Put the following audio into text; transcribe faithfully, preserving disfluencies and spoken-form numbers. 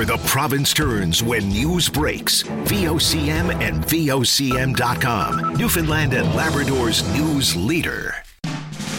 where the province turns when news breaks. V O C M and V O C M dot com. Newfoundland and Labrador's news leader.